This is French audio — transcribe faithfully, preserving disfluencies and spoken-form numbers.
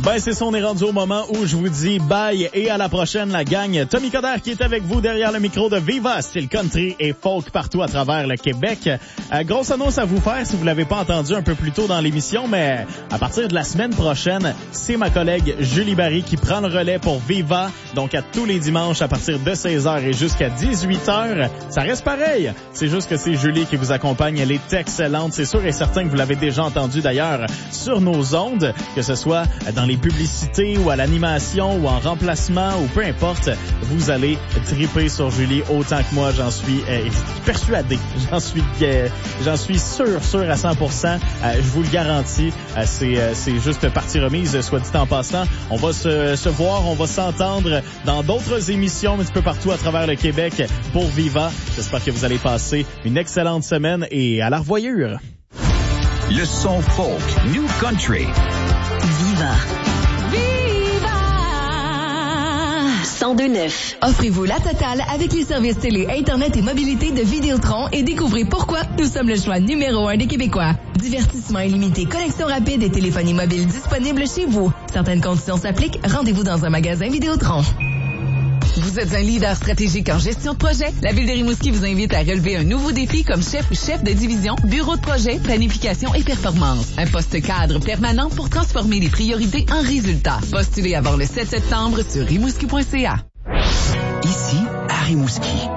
Ben, c'est ça, on est rendu au moment où je vous dis bye et à la prochaine, la gang. Tommy Coderre qui est avec vous derrière le micro de Viva, style country et folk partout à travers le Québec. Euh, grosse annonce à vous faire si vous l'avez pas entendu un peu plus tôt dans l'émission, mais à partir de la semaine prochaine, c'est ma collègue Julie Barry qui prend le relais pour Viva. Donc, à tous les dimanches à partir de seize heures et jusqu'à dix-huit heures. Ça reste pareil. C'est juste que c'est Julie qui vous accompagne. Elle est excellente. C'est sûr et certain que vous l'avez déjà entendu d'ailleurs sur nos ondes, que ce soit dans les publicités ou à l'animation ou en remplacement ou peu importe, vous allez triper sur Julie autant que moi, j'en suis euh, persuadé. J'en suis euh, j'en suis sûr, sûr à cent pour cent. Euh, je vous le garantis. Euh, c'est, euh, c'est juste partie remise, soit dit en passant. On va se, se voir, on va s'entendre dans d'autres émissions un petit peu partout à travers le Québec pour Viva. J'espère que vous allez passer une excellente semaine et à la revoyure. Le son folk, New Country. Viva. cent deux neuf. Offrez-vous la totale avec les services télé, Internet et mobilité de Vidéotron et découvrez pourquoi nous sommes le choix numéro un des Québécois. Divertissement illimité, connexion rapide et téléphonie mobile disponible chez vous. Certaines conditions s'appliquent. Rendez-vous dans un magasin Vidéotron. Vous êtes un leader stratégique en gestion de projet? La Ville de Rimouski vous invite à relever un nouveau défi comme chef ou chef de division, bureau de projet, planification et performance. Un poste cadre permanent pour transformer les priorités en résultats. Postulez avant le sept septembre sur rimouski point c a. Ici, à Rimouski,